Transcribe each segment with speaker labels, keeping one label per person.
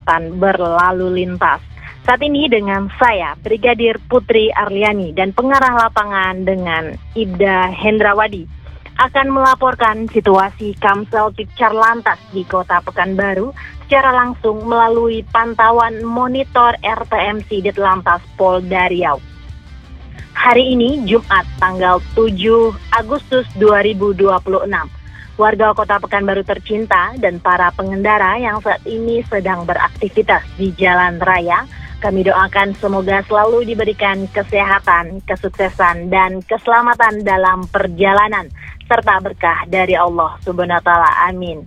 Speaker 1: kecepatan berlalu lintas. Saat ini dengan saya, Brigadir Putri Arliani, dan pengarah lapangan dengan Ibda Hendrawadi akan melaporkan situasi Kamsel Tipcar Lantas di Kota Pekanbaru secara langsung melalui pantauan monitor RTMC Ditlantas Polda Riau. Hari ini Jumat tanggal 7 Agustus 2026. Warga Kota Pekanbaru tercinta dan para pengendara yang saat ini sedang beraktivitas di jalan raya, kami doakan semoga selalu diberikan kesehatan, kesuksesan, dan keselamatan dalam perjalanan, serta berkah dari Allah Subhanahu wa Ta'ala. Amin.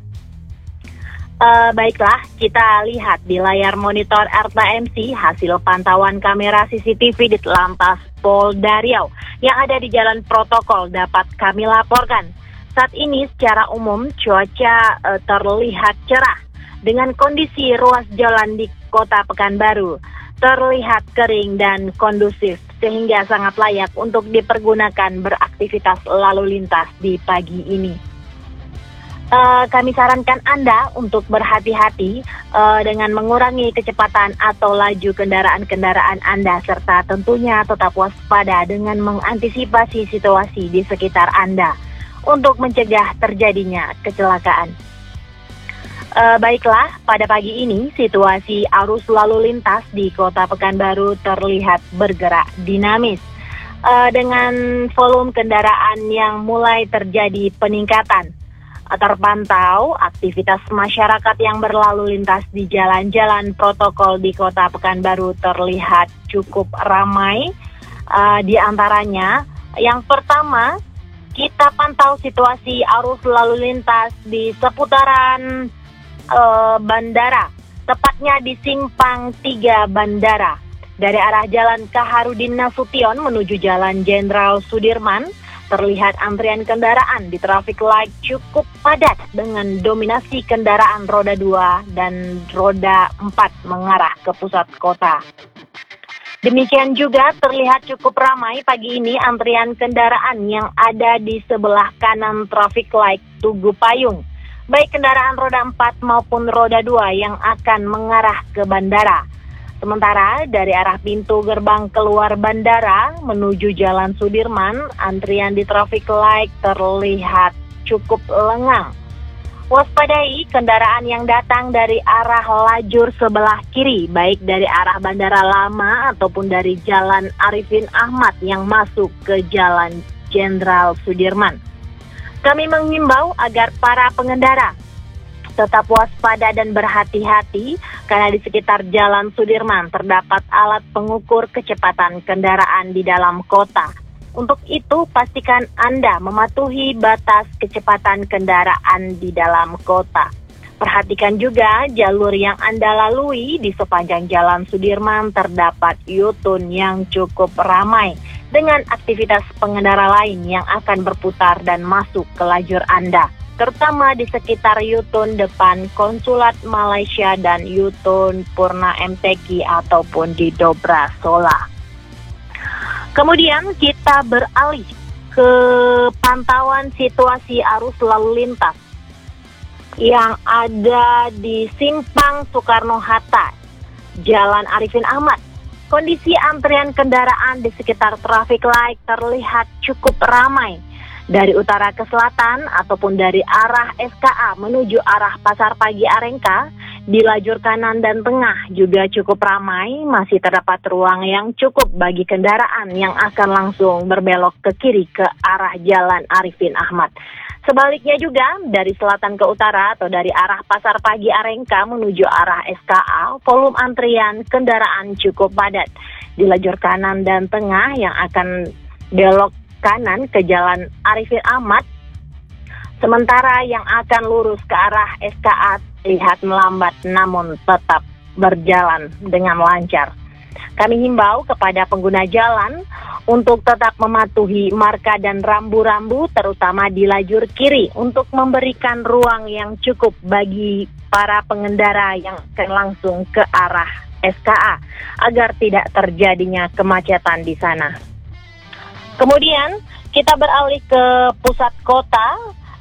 Speaker 1: Baiklah, kita lihat di layar monitor RTMC hasil pantauan kamera CCTV di Lantas Polda Riau yang ada di Jalan Protokol dapat kami laporkan. Saat ini secara umum cuaca terlihat cerah dengan kondisi ruas jalan di Kota Pekanbaru terlihat kering dan kondusif sehingga sangat layak untuk dipergunakan beraktivitas lalu lintas di pagi ini. Kami sarankan Anda untuk berhati-hati dengan mengurangi kecepatan atau laju kendaraan-kendaraan Anda, serta tentunya tetap waspada dengan mengantisipasi situasi di sekitar Anda untuk mencegah terjadinya kecelakaan. Baiklah, pada pagi ini situasi arus lalu lintas di Kota Pekanbaru terlihat bergerak dinamis dengan volume kendaraan yang mulai terjadi peningkatan. Terpantau aktivitas masyarakat yang berlalu lintas di jalan-jalan protokol di Kota Pekanbaru terlihat cukup ramai. Di antaranya, yang pertama, kita pantau situasi arus lalu lintas di seputaran bandara, tepatnya di Simpang 3 Bandara. Dari arah Jalan Kaharudin Nasution menuju Jalan Jenderal Sudirman, terlihat antrian kendaraan di traffic light cukup padat dengan dominasi kendaraan roda 2 dan roda 4 mengarah ke pusat kota. Demikian juga terlihat cukup ramai pagi ini antrian kendaraan yang ada di sebelah kanan traffic light Tugu Payung, baik kendaraan roda 4 maupun roda 2 yang akan mengarah ke bandara. Sementara dari arah pintu gerbang keluar bandara menuju Jalan Sudirman, antrian di traffic light terlihat cukup lengang. Waspadai kendaraan yang datang dari arah lajur sebelah kiri, baik dari arah Bandara Lama ataupun dari Jalan Arifin Ahmad yang masuk ke Jalan Jenderal Sudirman. Kami mengimbau agar para pengendara tetap waspada dan berhati-hati karena di sekitar Jalan Sudirman terdapat alat pengukur kecepatan kendaraan di dalam kota. Untuk itu, pastikan Anda mematuhi batas kecepatan kendaraan di dalam kota. Perhatikan juga jalur yang Anda lalui di sepanjang Jalan Sudirman terdapat U-turn yang cukup ramai dengan aktivitas pengendara lain yang akan berputar dan masuk ke lajur Anda, terutama di sekitar U-turn depan Konsulat Malaysia dan U-turn Purna MTQ ataupun di Dobra Sola. Kemudian kita beralih ke pantauan situasi arus lalu lintas yang ada di Simpang Soekarno-Hatta, Jalan Arifin Ahmad. Kondisi antrian kendaraan di sekitar traffic light terlihat cukup ramai. Dari utara ke selatan ataupun dari arah SKA menuju arah Pasar Pagi Arengka, di lajur kanan dan tengah juga cukup ramai, masih terdapat ruang yang cukup bagi kendaraan yang akan langsung berbelok ke kiri ke arah Jalan Arifin Ahmad. Sebaliknya juga dari selatan ke utara atau dari arah Pasar Pagi Arengka menuju arah SKA, volume antrian kendaraan cukup padat. Di lajur kanan dan tengah yang akan belok kanan ke Jalan Arifin Ahmad, sementara yang akan lurus ke arah SKA terlihat melambat namun tetap berjalan dengan lancar. Kami himbau kepada pengguna jalan untuk tetap mematuhi marka dan rambu-rambu terutama di lajur kiri untuk memberikan ruang yang cukup bagi para pengendara yang akan langsung ke arah SKA agar tidak terjadinya kemacetan di sana. Kemudian kita beralih ke pusat kota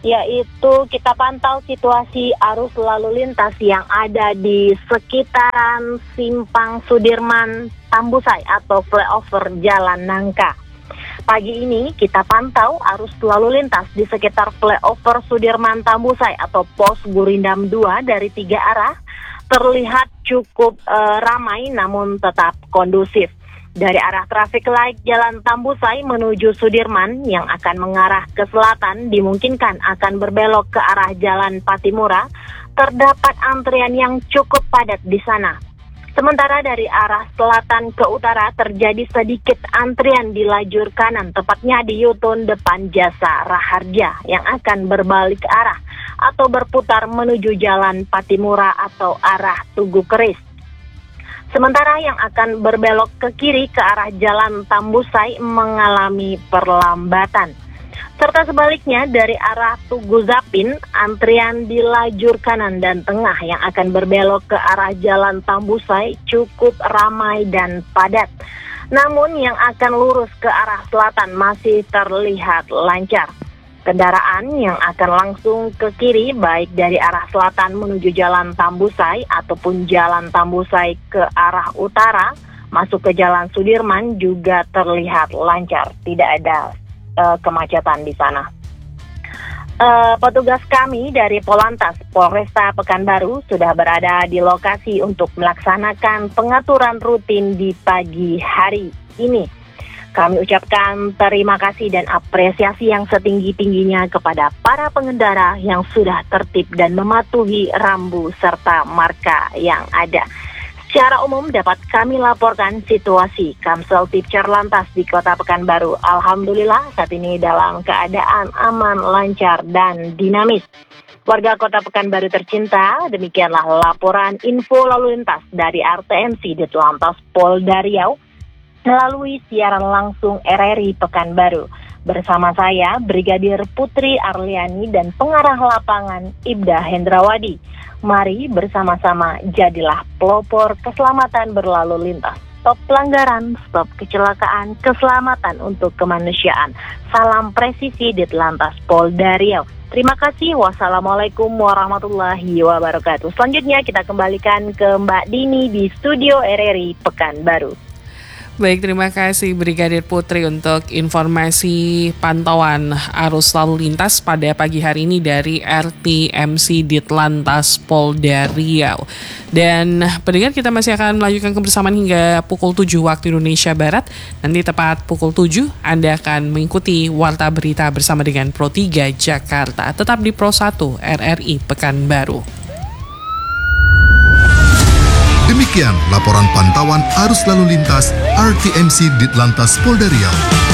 Speaker 1: yaitu kita pantau situasi arus lalu lintas yang ada di sekitaran Simpang Sudirman Tambusai atau flyover Jalan Nangka. Pagi ini kita pantau arus lalu lintas di sekitar flyover Sudirman Tambusai atau pos Gurindam 2 dari 3 arah terlihat cukup ramai namun tetap kondusif. Dari arah traffic light Jalan Tambusai menuju Sudirman yang akan mengarah ke selatan dimungkinkan akan berbelok ke arah Jalan Patimura, terdapat antrian yang cukup padat di sana. Sementara dari arah selatan ke utara terjadi sedikit antrian di lajur kanan, tepatnya di U-turn depan Jasa Raharja yang akan berbalik arah atau berputar menuju Jalan Patimura atau arah Tugu Keris. Sementara yang akan berbelok ke kiri ke arah Jalan Tambusai mengalami perlambatan. Serta sebaliknya dari arah Tugu Zapin, antrian di lajur kanan dan tengah yang akan berbelok ke arah Jalan Tambusai cukup ramai dan padat. Namun yang akan lurus ke arah selatan masih terlihat lancar. Kendaraan yang akan langsung ke kiri baik dari arah selatan menuju Jalan Tambusai ataupun Jalan Tambusai ke arah utara masuk ke Jalan Sudirman juga terlihat lancar, tidak ada kemacetan di sana. Petugas kami dari Polantas Polresta Pekanbaru sudah berada di lokasi untuk melaksanakan pengaturan rutin di pagi hari ini. Kami ucapkan terima kasih dan apresiasi yang setinggi-tingginya kepada para pengendara yang sudah tertib dan mematuhi rambu serta marka yang ada. Secara umum dapat kami laporkan situasi Kamsel Tipcar Lantas di Kota Pekanbaru. Alhamdulillah saat ini dalam keadaan aman, lancar, dan dinamis. Warga Kota Pekanbaru tercinta, demikianlah laporan info lalu lintas dari RTMC Ditlantas Polda Riau melalui siaran langsung RRI Pekanbaru. Bersama saya, Brigadir Putri Arliani dan pengarah lapangan Ibda Hendrawadi. Mari bersama-sama jadilah pelopor keselamatan berlalu lintas. Stop pelanggaran, stop kecelakaan, keselamatan untuk kemanusiaan. Salam presisi Ditlantas Polda Riau. Terima kasih. Wassalamualaikum warahmatullahi wabarakatuh. Selanjutnya kita kembalikan ke Mbak Dini di studio RRI Pekanbaru.
Speaker 2: Baik, terima kasih Brigadir Putri untuk informasi pantauan arus lalu lintas pada pagi hari ini dari RTMC Ditlantas Polda Riau. Dan pendengar, kita masih akan melanjutkan kebersamaan hingga pukul 7 waktu Indonesia Barat. Nanti tepat pukul 7 Anda akan mengikuti Warta Berita bersama dengan Pro 3 Jakarta. Tetap di Pro 1 RRI Pekanbaru.
Speaker 3: Demikian laporan pantauan arus lalu lintas RTMC Ditlantas Polda Riau.